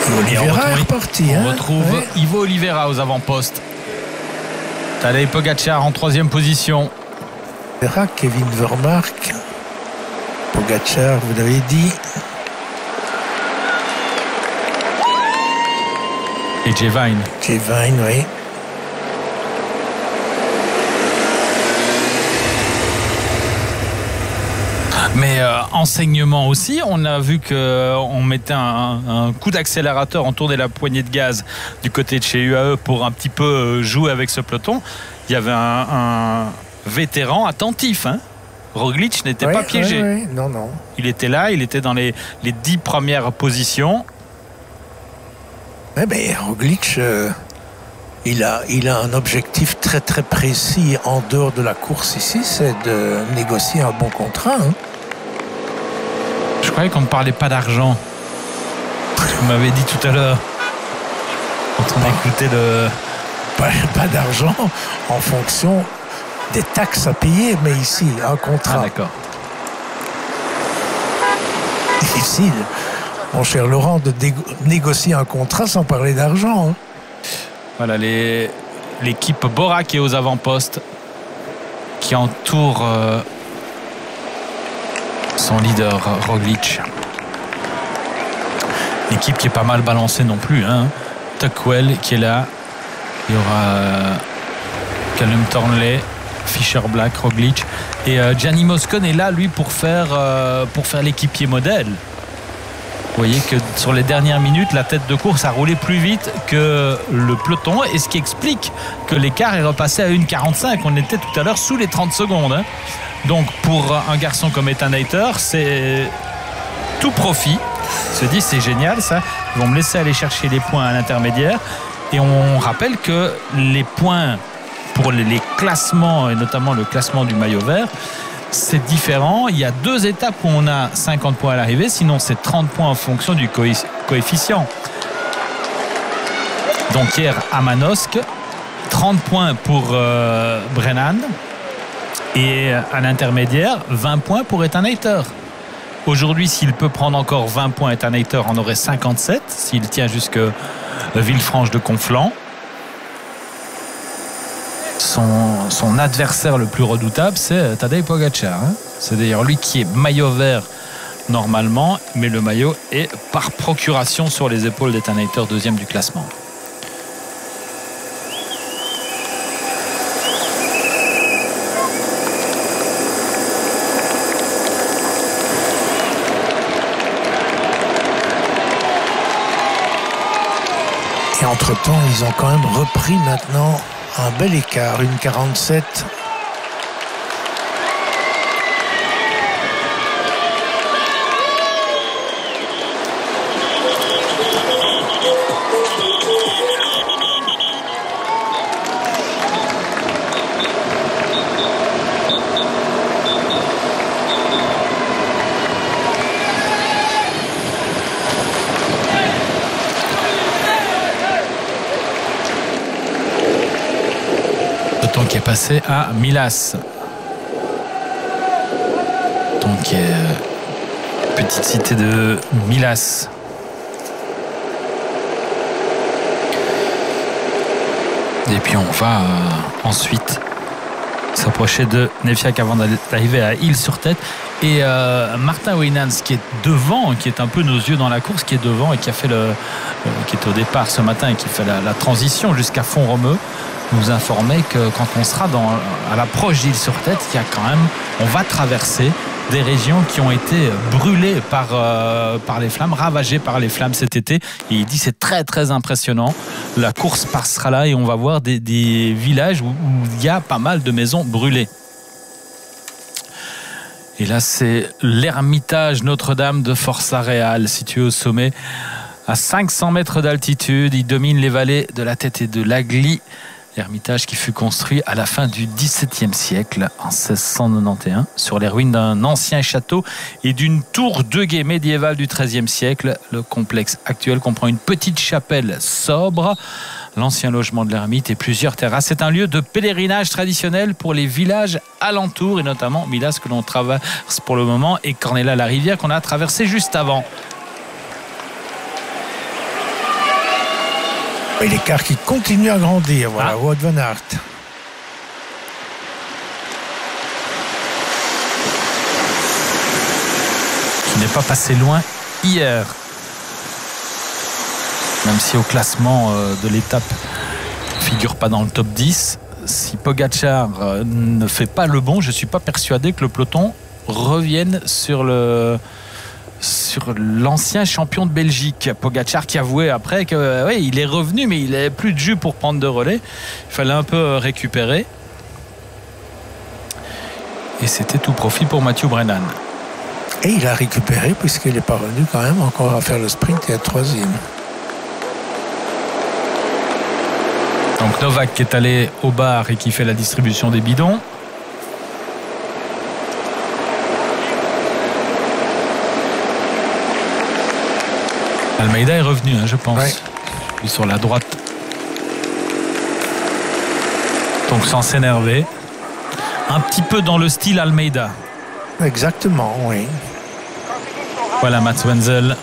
Oliveira est reparti. On retrouve Ivo Oliveira aux avant-postes. Tadej Pogačar en 3e position. Kevin Vermark. Pogačar, vous l'avez dit. Et Jay Vine. Jay Vine, oui. Mais enseignement aussi, on a vu qu'on mettait un coup d'accélérateur, on tournait la poignée de gaz du côté de chez UAE pour un petit peu jouer avec ce peloton. Il y avait un vétéran attentif, hein. Roglic n'était pas piégé. Oui. Non. Il était là, il était dans les 10 premières positions. Mais Roglic, il a un objectif très très précis en dehors de la course ici, c'est de négocier un bon contrat. Hein. Je croyais qu'on ne parlait pas d'argent. Vous m'avez dit tout à l'heure, quand on écoutait le... Pas d'argent en fonction des taxes à payer, mais ici, un contrat. Ah, d'accord. Difficile, mon cher Laurent, de négocier un contrat sans parler d'argent. Hein. Voilà, l'équipe Bora qui est aux avant-postes, qui entoure son leader Roglic. L'équipe qui est pas mal balancée non plus, hein. Tuckwell qui est là. Il y aura Callum Thornley, Fisher Black, Roglic et Gianni Moscon est là lui pour faire l'équipier modèle. Vous voyez que sur les dernières minutes, la tête de course a roulé plus vite que le peloton, et ce qui explique que l'écart est repassé à 1,45. On était tout à l'heure sous les 30 secondes. Hein. Donc pour un garçon comme Ethan Hayter, c'est tout profit. Il se dit c'est génial ça, ils vont me laisser aller chercher les points à l'intermédiaire. Et on rappelle que les points pour les classements, et notamment le classement du maillot vert, c'est différent. Il y a 2 étapes où on a 50 points à l'arrivée, sinon c'est 30 points en fonction du coefficient. Donc hier à Manosque, 30 points pour Brennan, et à l'intermédiaire 20 points pour Ethan Hayter. Aujourd'hui, s'il peut prendre encore 20 points, Ethan Hayter en aurait 57 s'il tient jusque Villefranche de Conflans. Son adversaire le plus redoutable, c'est Tadej Pogačar. Hein. C'est d'ailleurs lui qui est maillot vert normalement, mais le maillot est par procuration sur les épaules d'Ethan Hayter, 2e du classement. Et entre-temps, ils ont quand même repris maintenant un bel écart, 1,47. Qui est passé à Milas. Donc petite cité de Milas. Et puis on va ensuite s'approcher de Nefiac avant d'arriver à Île-sur-Tête. Et Martin Winans qui est devant, qui est un peu nos yeux dans la course, qui est devant et qui a fait qui est au départ ce matin et qui fait la transition jusqu'à Font-Romeu, nous informait que quand on sera à l'approche d'Île-sur-Tête, il y a quand même, on va traverser des régions qui ont été brûlées par les flammes, ravagées par les flammes cet été. Et il dit c'est très très impressionnant. La course passera là et on va voir des villages où il y a pas mal de maisons brûlées. Et là c'est l'ermitage Notre-Dame de Força Real, situé au sommet à 500 mètres d'altitude. Il domine les vallées de la Tête et de l'Agly. Ermitage qui fut construit à la fin du XVIIe siècle, en 1691, sur les ruines d'un ancien château et d'une tour de guet médiévale du XIIIe siècle. Le complexe actuel comprend une petite chapelle sobre, l'ancien logement de l'ermite et plusieurs terrasses. C'est un lieu de pèlerinage traditionnel pour les villages alentours, et notamment Milas que l'on traverse pour le moment, et Cornella-la-Rivière qu'on a traversé juste avant. Et l'écart qui continue à grandir. Voilà, Wout van Aert. Qui n'est pas passé loin hier. Même si au classement de l'étape ne figure pas dans le top 10, si Pogačar ne fait pas le bon, je ne suis pas persuadé que le peloton revienne sur l'ancien champion de Belgique. Pogačar qui avouait après que oui, il est revenu, mais il n'avait plus de jus pour prendre de relais. Il fallait un peu récupérer. Et c'était tout profit pour Mathieu Brennan. Et il a récupéré puisqu'il est parvenu quand même encore à faire le sprint et à 3e. Donc Novak qui est allé au bar et qui fait la distribution des bidons. Almeida est revenu, je pense. Ouais. Puis sur la droite. Donc sans s'énerver. Un petit peu dans le style Almeida. Exactement, oui. Voilà Mats Wenzel.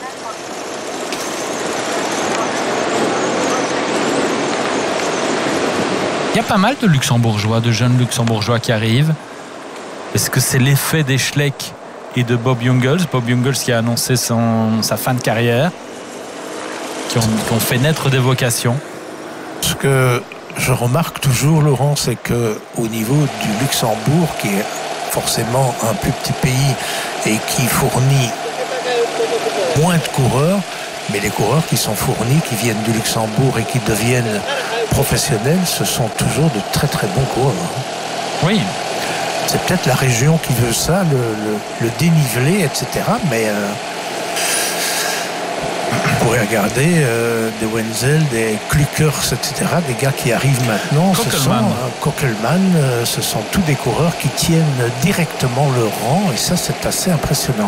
Il y a pas mal de luxembourgeois, de jeunes luxembourgeois qui arrivent. Est-ce que c'est l'effet des Schleck et de Bob Jungels? Bob Jungels qui a annoncé sa fin de carrière, qui ont fait naître des vocations. Ce que je remarque toujours, Laurent, c'est qu'au niveau du Luxembourg, qui est forcément un plus petit pays et qui fournit moins de coureurs, mais les coureurs qui sont fournis, qui viennent du Luxembourg et qui deviennent professionnels, ce sont toujours de très très bons coureurs. Oui. C'est peut-être la région qui veut ça, le dénivelé, etc. Mais vous pourrez regarder des Wenzel, des Klukers, etc. Des gars qui arrivent maintenant. Kockelman, ce sont tous des coureurs qui tiennent directement le rang. Et ça, c'est assez impressionnant.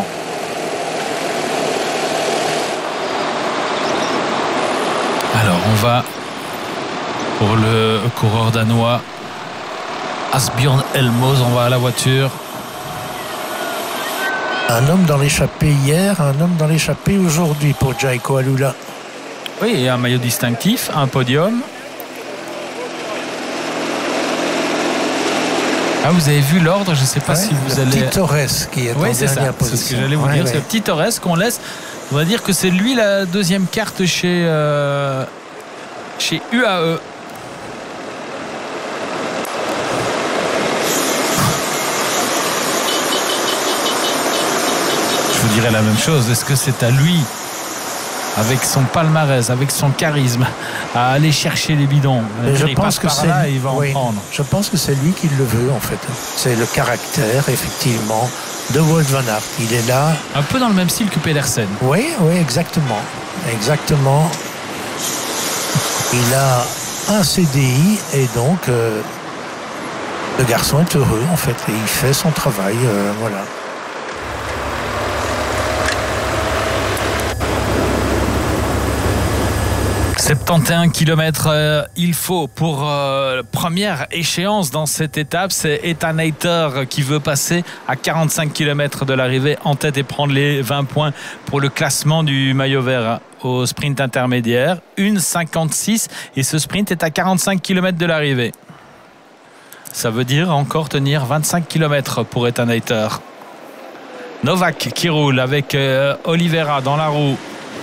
Alors, on va pour le coureur danois Asbjørn Elmos, on va à la voiture. Un homme dans l'échappée hier, un homme dans l'échappée aujourd'hui pour Jaiko Alula. Oui, et un maillot distinctif, un podium. Ah, vous avez vu l'ordre, je ne sais pas si vous allez... Petit Torres qui est en dernière position. C'est ce que j'allais vous dire, c'est le petit Torres qu'on laisse. On va dire que c'est lui la deuxième carte chez UAE. Je vous dirais la même chose. Est-ce que c'est à lui, avec son palmarès, avec son charisme, à aller chercher les bidons? Je pense que c'est là, il va en prendre. Je pense que c'est lui qui le veut en fait. C'est le caractère effectivement de Wout van Aert. Il est là. Un peu dans le même style que Pedersen. Oui, exactement. Exactement. Il a un CDI et donc le garçon est heureux en fait et il fait son travail. Voilà. « 71 km il faut pour première échéance dans cette étape. C'est Ethan Hayter qui veut passer à 45 km de l'arrivée en tête et prendre les 20 points pour le classement du maillot vert au sprint intermédiaire. 1,56 et ce sprint est à 45 km de l'arrivée. Ça veut dire encore tenir 25 km pour Ethan Hayter. Novak qui roule avec Oliveira dans la roue.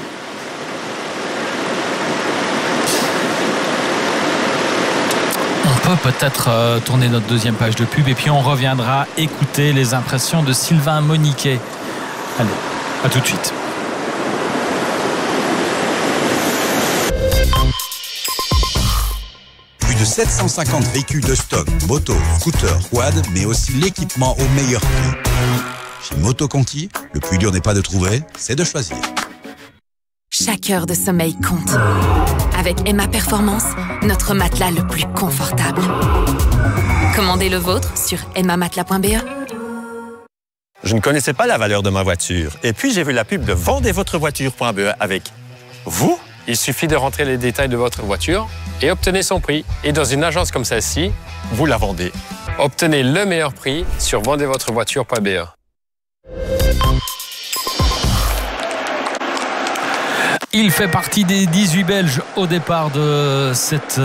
On peut peut-être tourner notre deuxième page de pub et puis on reviendra écouter les impressions de Sylvain Moniquet. Allez, à tout de suite. Plus de 750 véhicules de stock, motos, scooters, quad, mais aussi l'équipement au meilleur prix. Chez Moto Conti, le plus dur n'est pas de trouver, c'est de choisir. Chaque heure de sommeil compte. Avec Emma Performance, notre matelas le plus confortable. Commandez le vôtre sur emmamatelas.be. Je ne connaissais pas la valeur de ma voiture. Et puis, j'ai vu la pub de vendezvotrevoiture.be avec vous. Il suffit de rentrer les détails de votre voiture et obtenez son prix. Et dans une agence comme celle-ci, vous la vendez. Obtenez le meilleur prix sur vendezvotrevoiture.be. Il fait partie des 18 Belges au départ de cette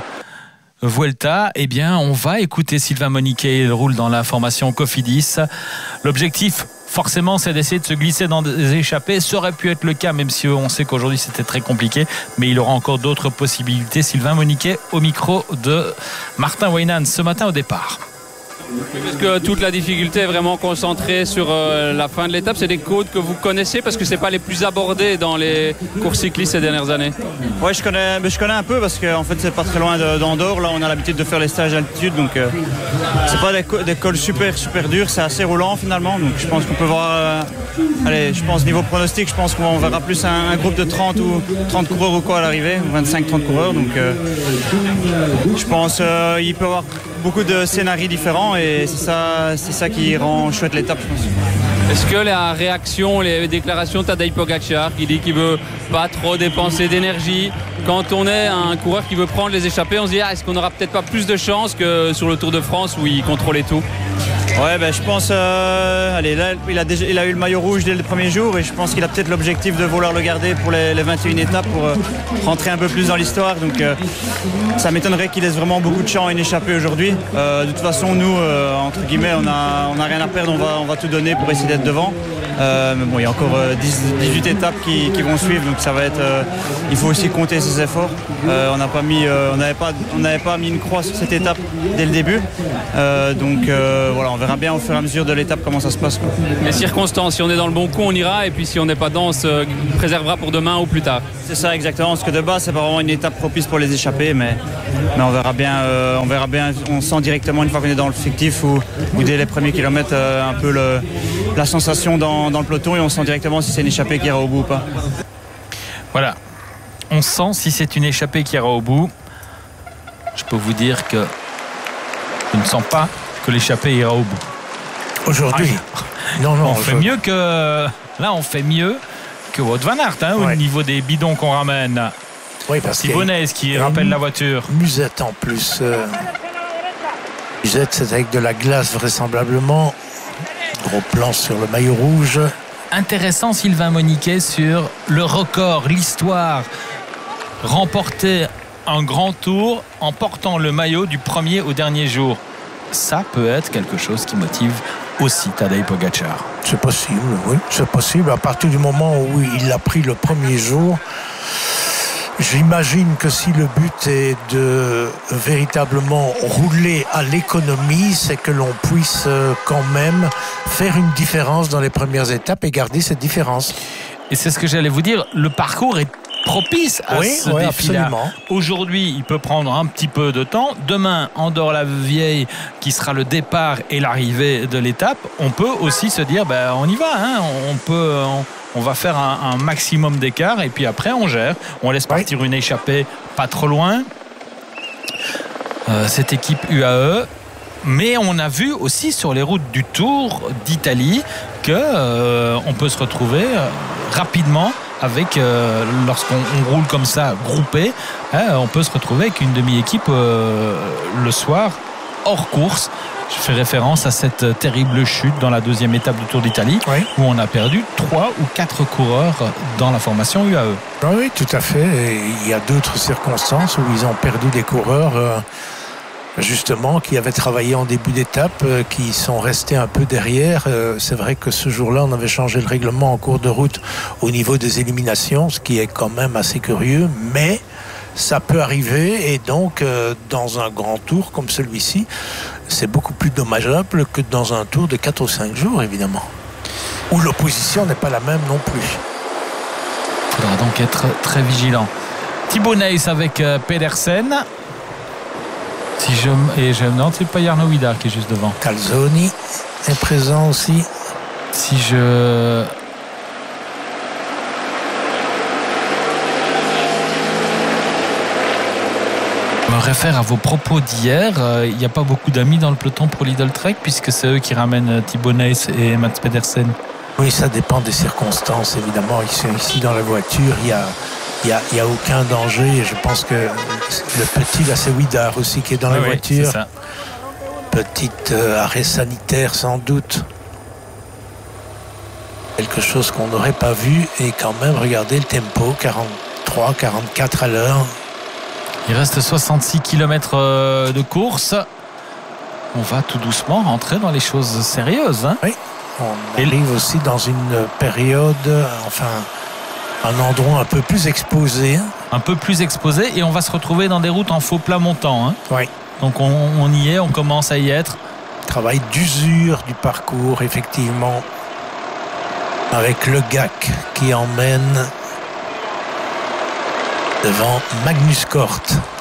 Vuelta. Eh bien, on va écouter Sylvain Moniquet. Il roule dans la formation Cofidis. L'objectif, forcément, c'est d'essayer de se glisser dans des échappées. Ça aurait pu être le cas, même si on sait qu'aujourd'hui c'était très compliqué. Mais il aura encore d'autres possibilités. Sylvain Moniquet au micro de Martin Weinand ce matin au départ. Parce que toute la difficulté est vraiment concentrée sur la fin de l'étape. C'est des côtes que vous connaissez parce que c'est pas les plus abordées dans les courses cyclistes ces dernières années. Ouais, je connais un peu parce que en fait c'est pas très loin d'Andorre. Là, on a l'habitude de faire les stages d'altitude, donc c'est pas des cols super durs. C'est assez roulant finalement. Donc je pense qu'on peut voir. Je pense niveau pronostic, je pense qu'on verra plus un groupe de 30 coureurs ou quoi à l'arrivée, 25-30 coureurs. Donc je pense il peut y avoir beaucoup de scénarios différents et c'est ça qui rend chouette l'étape, je pense. Est-ce que la réaction, les déclarations de Tadej Pogačar qui dit qu'il veut pas trop dépenser d'énergie, quand on est un coureur qui veut prendre les échappées, on se dit est-ce qu'on n'aura peut-être pas plus de chance que sur le Tour de France où il contrôlait tout? Ouais, je pense. Là, il a eu le maillot rouge dès le premier jour et je pense qu'il a peut-être l'objectif de vouloir le garder pour les 21 étapes pour rentrer un peu plus dans l'histoire. Donc, ça m'étonnerait qu'il laisse vraiment beaucoup de champs à une échappée aujourd'hui. De toute façon, nous, entre guillemets, on a rien à perdre. On va tout donner pour essayer d'être devant. Mais bon, il y a encore 18 étapes qui vont suivre, donc ça va être. Il faut aussi compter ses efforts. On n'avait pas mis une croix sur cette étape dès le début. Donc voilà, on verra bien au fur et à mesure de l'étape comment ça se passe, quoi. Les circonstances, si on est dans le bon coup, on ira, et puis si on n'est pas dedans, on se préservera pour demain ou plus tard. C'est ça exactement, parce que de base c'est pas vraiment une étape propice pour les échapper, mais on verra bien. On sent directement une fois qu'on est dans le fictif ou dès les premiers kilomètres un peu la sensation dans le peloton, et on sent directement si c'est une échappée qui ira au bout ou pas. Voilà, on sent si c'est une échappée qui ira au bout. Je peux vous dire que je ne sens pas que l'échappée ira au bout. Aujourd'hui, non, on fait mieux que là, on fait mieux que Wout van Aert, au niveau des bidons qu'on ramène. Oui, parce Siboney qui rappelle la voiture. Musette en plus. Musette, c'est avec de la glace vraisemblablement. Gros plan sur le maillot rouge. Intéressant, Sylvain Moniquet, sur le record, l'histoire. Remporter un grand tour en portant le maillot du premier au dernier jour. Ça peut être quelque chose qui motive aussi Tadej Pogačar. C'est possible, oui. C'est possible. À partir du moment où il l'a pris le premier jour, j'imagine que si le but est de véritablement rouler à l'économie, c'est que l'on puisse quand même faire une différence dans les premières étapes et garder cette différence. Et c'est ce que j'allais vous dire. Le parcours est propice à ce défi-là. Aujourd'hui, il peut prendre un petit peu de temps. Demain, Andorre-la-Vieille, qui sera le départ et l'arrivée de l'étape, on peut aussi se dire, on y va. On va faire un maximum d'écart et puis après, on gère. On laisse partir une échappée pas trop loin. Cette équipe UAE. Mais on a vu aussi sur les routes du Tour d'Italie qu'on peut se retrouver rapidement avec, lorsqu'on roule comme ça, groupé, on peut se retrouver avec une demi-équipe le soir, hors course. Je fais référence à cette terrible chute dans la deuxième étape du Tour d'Italie, où on a perdu 3 ou 4 coureurs dans la formation UAE. Oui, tout à fait. Et il y a d'autres circonstances où ils ont perdu des coureurs justement qui avaient travaillé en début d'étape, qui sont restés un peu derrière. C'est vrai que ce jour-là, on avait changé le règlement en cours de route au niveau des éliminations, ce qui est quand même assez curieux, mais ça peut arriver, et donc dans un grand tour comme celui-ci, c'est beaucoup plus dommageable que dans un tour de 4 ou 5 jours, évidemment, où l'opposition n'est pas la même non plus. Il faudra donc être très vigilant. Thibaut Nys avec Pedersen. Non, c'est pas Jarno Widar qui est juste devant. Calzoni est présent aussi. Si je me réfère à vos propos d'hier, il n'y a pas beaucoup d'amis dans le peloton pour Lidl Trek, puisque c'est eux qui ramènent Thibaut Nys et Mats Pedersen. Oui, ça dépend des circonstances, évidemment. Ils sont ici dans la voiture, il y a aucun danger, et je pense que le petit, là, c'est Widar aussi qui est dans la voiture. C'est ça. Petit arrêt sanitaire sans doute. quelque chose qu'on n'aurait pas vu. Et quand même, regardez le tempo, 43, 44 à l'heure. Il reste 66 km de course. On va tout doucement rentrer dans les choses sérieuses. Hein. Oui, on arrive aussi dans une période, enfin, un endroit un peu plus exposé. Un peu plus exposé et on va se retrouver dans des routes en faux plat montant. Hein. Oui. Donc on y est, on commence à y être. Travail d'usure du parcours, effectivement, avec Le Gac qui emmène devant Magnus Cort.